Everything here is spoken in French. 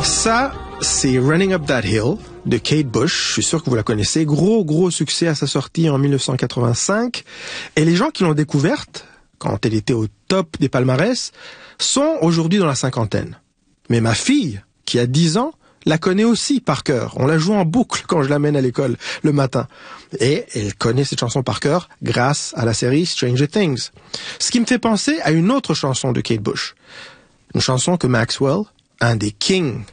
Ça, c'est Running Up That Hill de Kate Bush. Je suis sûr que vous la connaissez. Gros succès à sa sortie en 1985. Et les gens qui l'ont découverte, quand elle était au top des palmarès, sont aujourd'hui dans la cinquantaine. Mais ma fille, qui a 10 ans, la connaît aussi par cœur. On la joue en boucle quand je l'amène à l'école le matin. Et elle connaît cette chanson par cœur grâce à la série Stranger Things. Ce qui me fait penser à une autre chanson de Kate Bush. Une chanson que Maxwell, un des kings